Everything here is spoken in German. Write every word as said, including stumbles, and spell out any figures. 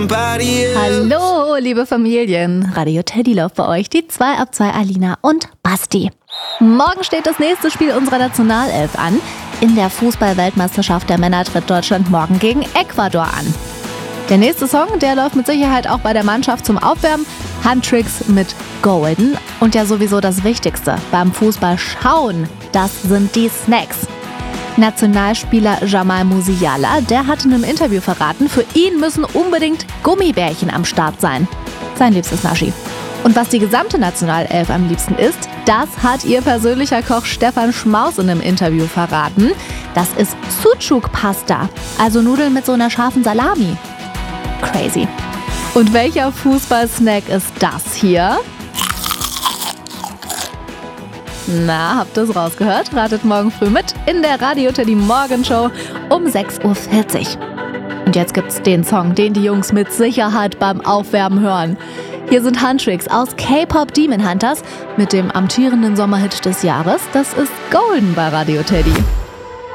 Hallo, liebe Familien. Radio Teddy läuft bei euch, die zwei ab zwei Alina und Basti. Morgen steht das nächste Spiel unserer Nationalelf an. In der Fußball-Weltmeisterschaft der Männer tritt Deutschland morgen gegen Ecuador an. Der nächste Song, der läuft mit Sicherheit auch bei der Mannschaft zum Aufwärmen. Handtricks mit Golden. Und ja sowieso das Wichtigste beim Fußball schauen, das sind die Snacks. Nationalspieler Jamal Musiala, der hat in einem Interview verraten, für ihn müssen unbedingt Gummibärchen am Start sein. Sein liebstes Naschi. Und was die gesamte Nationalelf am liebsten isst, das hat ihr persönlicher Koch Stefan Schmaus in einem Interview verraten. Das ist Sucuk-Pasta, also Nudeln mit so einer scharfen Salami. Crazy. Und welcher Fußballsnack ist das hier? Na, habt ihr es rausgehört? Ratet morgen früh mit in der Radio Teddy Morgenshow um sechs Uhr vierzig. Und jetzt gibt's den Song, den die Jungs mit Sicherheit beim Aufwärmen hören. Hier sind Handtricks aus K-Pop Demon Hunters mit dem amtierenden Sommerhit des Jahres. Das ist Golden bei Radio Teddy.